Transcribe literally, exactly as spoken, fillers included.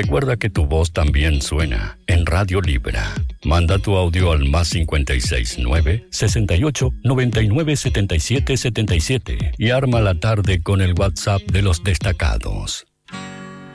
Recuerda que tu voz también suena en Radio Libra. Manda tu audio al más cincuenta y seis nueve, sesenta y ocho, noventa y nueve, setenta y siete, setenta y siete y arma la tarde con el WhatsApp de los destacados.